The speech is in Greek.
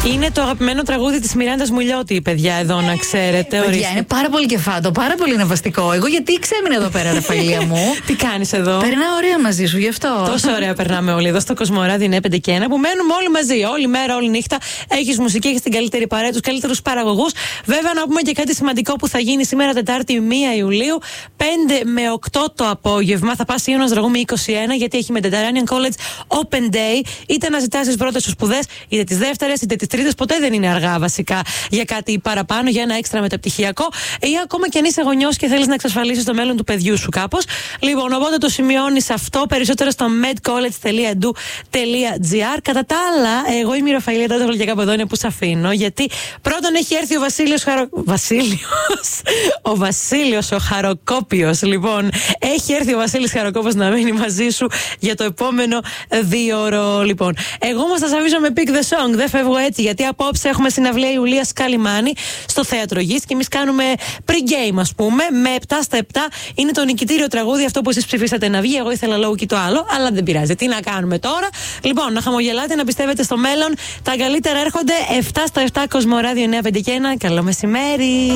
Είναι το αγαπημένο τραγούδι της Μιράντας Μουλιώτη, παιδιά, εδώ να ξέρετε. Παιδιά, είναι πάρα πολύ κεφάτο, πάρα πολύ νευαστικό. Εγώ γιατί ξέμεινα εδώ πέρα, Ραφαήλια μου. Τι κάνεις εδώ? Περνάω ωραία μαζί σου, γι' αυτό. Τόσο ωραία περνάμε όλοι εδώ στο Κοσμοράδι 951 που μένουμε όλοι μαζί, όλη μέρα, όλη νύχτα. Έχεις μουσική, έχεις την καλύτερη παρέα, τους καλύτερους παραγωγούς. Βέβαια, να πούμε και κάτι σημαντικό που θα γίνει σήμερα Τετάρτη 1 Ιουλίου, 5 με 8 το απόγευμα. Θα πας Ιώνας Δραγούμη 21, γιατί έχει Mediterranean College Open Day. Είτε να ζητάς τις πρώτες σου σπουδές, είτε τις δεύτερες, είτε τις τρίτες. Ποτέ δεν είναι αργά βασικά για κάτι παραπάνω, για ένα έξτρα μεταπτυχιακό, ή ακόμα και αν είσαι γονιός και θέλεις να εξασφαλίσεις το μέλλον του παιδιού σου κάπως. Λοιπόν, οπότε το σημειώνεις αυτό περισσότερο στο medcollege.edu.gr. Κατά τα άλλα, εγώ είμαι η Ραφαήλια Τότογλου και κάπου εδώ είναι που σε αφήνω, γιατί πρώτον έχει έρθει ο Βασίλειος ο Χαροκόπιος. Λοιπόν, έχει έρθει ο Βασίλης Χαροκόπος να μείνει μαζί σου για το επόμενο 2ωρο. Λοιπόν, εγώ όμως θα σας αφήσω με Pick the Song. Δεν φεύγω έτσι, γιατί απόψε έχουμε συναυλία Ιουλίας Καλιμάνη στο Θέατρο Γης και εμείς κάνουμε pre-game, ας πούμε, με 7 στα 7. Είναι το νικητήριο τραγούδι, αυτό που εσείς ψηφίσατε να βγει. Εγώ ήθελα λόγω και το άλλο, αλλά δεν πειράζει. Τι να κάνουμε τώρα? Λοιπόν, να χαμογελάτε, να πιστεύετε στο μέλλον. Τα καλύτερα έρχονται. 7 στα 7 Κοσμοράδιο 951. Καλό μεσημέρι.